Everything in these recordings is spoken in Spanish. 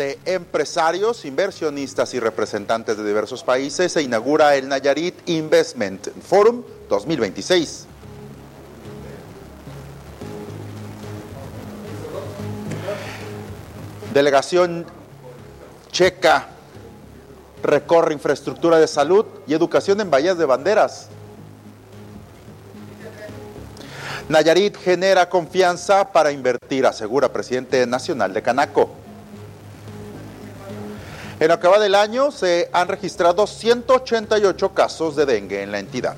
de empresarios, inversionistas y representantes de diversos países se inaugura el Nayarit Investment Forum 2026. Delegación checa recorre infraestructura de salud y educación en Bahías de Banderas. Nayarit genera confianza para invertir, asegura presidente nacional de Canaco. En lo que va del año se han registrado 188 casos de dengue en la entidad.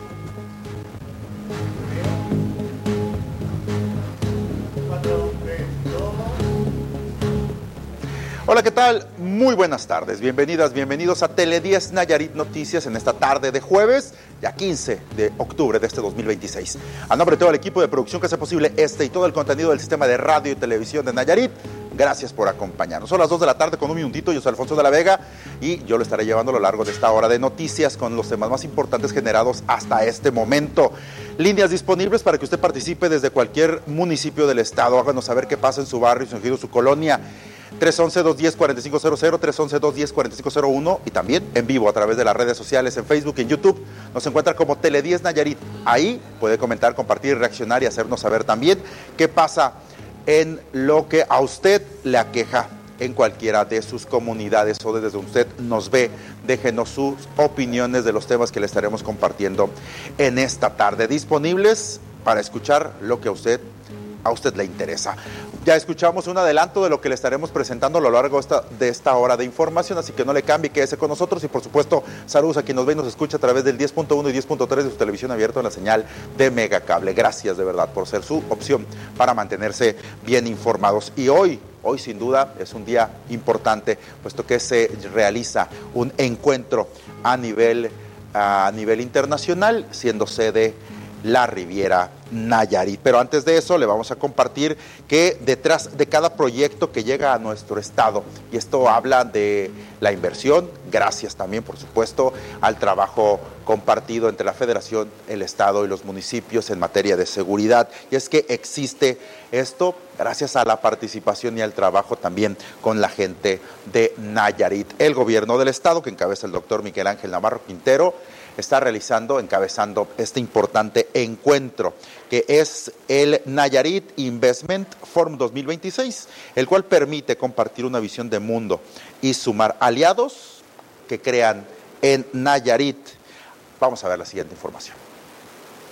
Hola, ¿qué tal? Muy buenas tardes, bienvenidas, bienvenidos a Tele 10 Nayarit Noticias en esta tarde de jueves, ya 15 de octubre de este 2026. A nombre de todo el equipo de producción que hace posible este y todo el contenido del sistema de radio y televisión de Nayarit, gracias por acompañarnos. Son las 2 de la tarde con un minutito, yo soy Alfonso de la Vega y yo lo estaré llevando a lo largo de esta hora de noticias con los temas más importantes generados hasta este momento. Líneas disponibles para que usted participe desde cualquier municipio del estado, háganos saber qué pasa en su barrio, su ejido, su colonia. 311-210-4500, 311-210-4501 y también en vivo a través de las redes sociales, en Facebook y en YouTube. Nos encuentra como Tele 10 Nayarit. Ahí puede comentar, compartir, reaccionar y hacernos saber también qué pasa en lo que a usted le aqueja en cualquiera de sus comunidades o desde donde usted nos ve. Déjenos sus opiniones de los temas que le estaremos compartiendo en esta tarde, disponibles para escuchar lo que a usted le interesa. Ya escuchamos un adelanto de lo que le estaremos presentando a lo largo de esta hora de información, así que no le cambie, quédese con nosotros y por supuesto saludos a quien nos ve y nos escucha a través del 10.1 y 10.3 de su televisión abierta en la señal de Megacable. Gracias de verdad por ser su opción para mantenerse bien informados. Y hoy sin duda es un día importante, puesto que se realiza un encuentro a nivel internacional, siendo sede la Riviera Nayarit. Pero antes de eso le vamos a compartir que detrás de cada proyecto que llega a nuestro estado, y esto habla de la inversión, gracias también por supuesto al trabajo compartido entre la Federación, el estado y los municipios en materia de seguridad, y es que existe esto gracias a la participación y al trabajo también con la gente de Nayarit. El gobierno del estado, que encabeza el doctor Miguel Ángel Navarro Quintero, está encabezando este importante encuentro que es el Nayarit Investment Forum 2026, el cual permite compartir una visión de mundo y sumar aliados que crean en Nayarit. Vamos a ver la siguiente información.